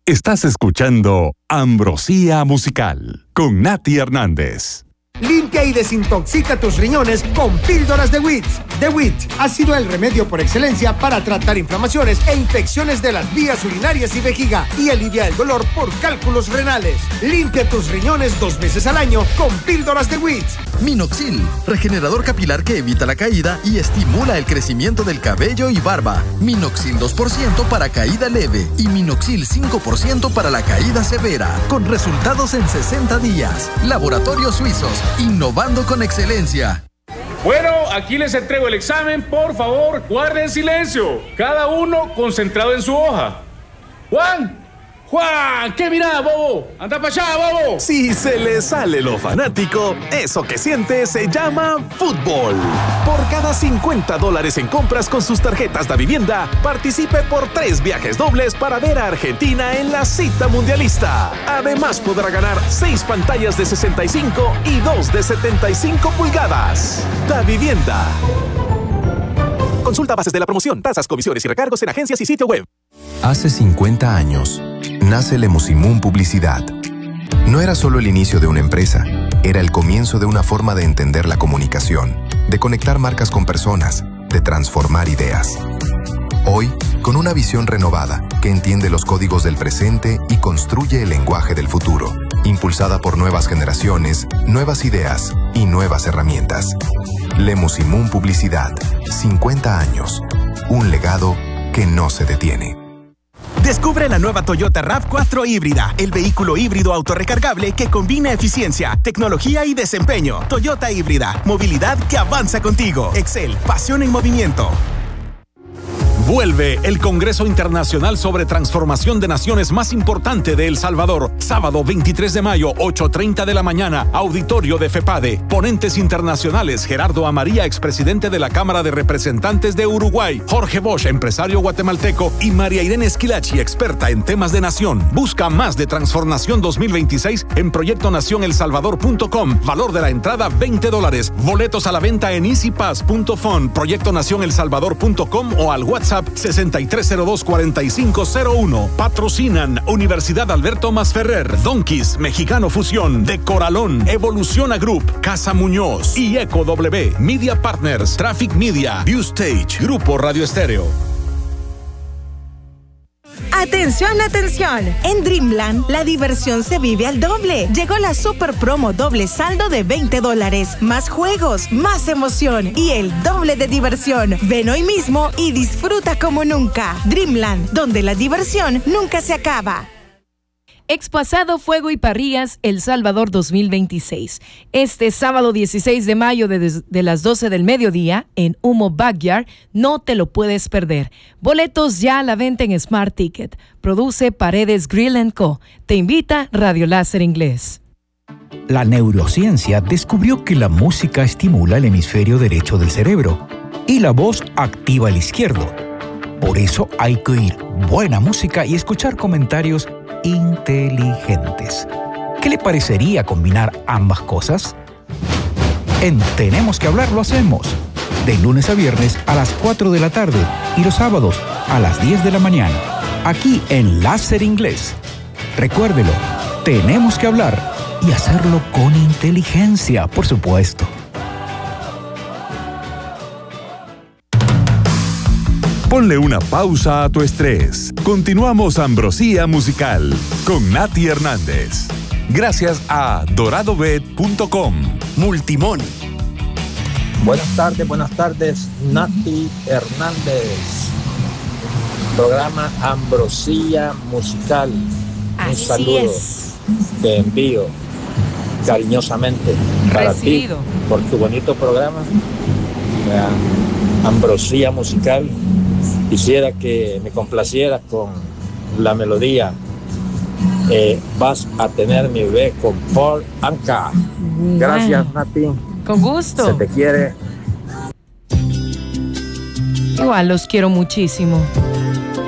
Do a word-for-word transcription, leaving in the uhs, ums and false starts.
Estás escuchando Ambrosía Musical con Nati Hernández. Limpia y desintoxica tus riñones con píldoras de W I T. The W I T ha sido el remedio por excelencia para tratar inflamaciones e infecciones de las vías urinarias y vejiga y alivia el dolor por cálculos renales. Limpia tus riñones dos veces al año con píldoras de W I T. Minoxidil, regenerador capilar que evita la caída y estimula el crecimiento del cabello y barba. Minoxidil dos por ciento para caída leve y Minoxidil cinco por ciento para la caída severa, con resultados en sesenta días. Laboratorios Suizos, innovando con excelencia. Bueno, aquí les entrego el examen. Por favor, guarden silencio. Cada uno concentrado en su hoja. Juan, Juan, ¿qué mirada, bobo? Anda para allá, bobo. Si se le sale lo fanático, eso que siente se llama fútbol. Por cada cincuenta dólares en compras con sus tarjetas de vivienda, participe por tres viajes dobles para ver a Argentina en la cita mundialista. Además podrá ganar seis pantallas de sesenta y cinco y dos de setenta y cinco pulgadas. Da Vivienda. Consulta bases de la promoción, tasas, comisiones y recargos en agencias y sitio web. Hace cincuenta años, nace Lemusimún Publicidad. No era solo el inicio de una empresa, era el comienzo de una forma de entender la comunicación, de conectar marcas con personas, de transformar ideas. Hoy, con una visión renovada que entiende los códigos del presente y construye el lenguaje del futuro, impulsada por nuevas generaciones, nuevas ideas y nuevas herramientas. Lemusimún Publicidad, cincuenta años, un legado que no se detiene. Descubre la nueva Toyota RAV cuatro híbrida, el vehículo híbrido autorrecargable que combina eficiencia, tecnología y desempeño. Toyota híbrida, movilidad que avanza contigo. Excel, pasión en movimiento. Vuelve el Congreso Internacional sobre Transformación de Naciones más importante de El Salvador. Sábado veintitrés de mayo, ocho treinta de la mañana, auditorio de FEPADE. Ponentes internacionales: Gerardo Amaría, expresidente de la Cámara de Representantes de Uruguay; Jorge Bosch, empresario guatemalteco; y María Irene Esquilachi, experta en temas de nación. Busca más de Transformación dos mil veintiséis en proyecto nación el salvador punto com. Valor de la entrada veinte dólares. Boletos a la venta en easypass punto fun, proyecto nación el salvador punto com o al WhatsApp sesenta y tres cero dos, cuarenta y cinco cero uno. Patrocinan Universidad Alberto Masferrer, Donkeys, Mexicano Fusión, De Coralón, Evoluciona Group, Casa Muñoz y Eco W, Media Partners, Traffic Media, View Stage, Grupo Radio Estéreo. Atención, atención. En Dreamland, la diversión se vive al doble. Llegó la super promo doble saldo de veinte dólares. Más juegos, más emoción y el doble de diversión. Ven hoy mismo y disfruta como nunca. Dreamland, donde la diversión nunca se acaba. Expo Asado, Fuego y Parrillas El Salvador dos mil veintiséis. Este sábado dieciséis de mayo de, de las doce del mediodía en Humo Backyard, no te lo puedes perder. Boletos ya a la venta en Smart Ticket. Produce Paredes Grill and Co. Te invita Radio Láser Inglés. La neurociencia descubrió que la música estimula el hemisferio derecho del cerebro y la voz activa el izquierdo. Por eso hay que oír buena música y escuchar comentarios inteligentes. ¿Qué le parecería combinar ambas cosas? En Tenemos que Hablar lo hacemos. De lunes a viernes a las cuatro de la tarde y los sábados a las diez de la mañana. Aquí en Láser Inglés. Recuérdelo, tenemos que hablar y hacerlo con inteligencia, por supuesto. Ponle una pausa a tu estrés. Continuamos Ambrosía Musical con Nati Hernández. Gracias a dorado bet punto com. Multimón. Buenas tardes, buenas tardes, Nati Hernández. Programa Ambrosía Musical. Así Un saludo es. Te envío cariñosamente para Recibido. ti por tu bonito programa. Ya, Ambrosía Musical. Quisiera que me complacieras con la melodía eh, Vas a tener mi bebé con Paul Anka. Gracias, Nati. Con gusto. Se te quiere. Igual los quiero muchísimo.